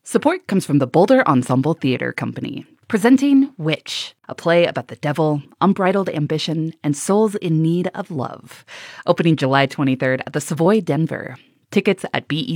Support comes from the Boulder Ensemble Theater Company, presenting Witch, a play about the devil, unbridled ambition, and souls in need of love. Opening July 23rd at the Savoy Denver. Tickets at BET.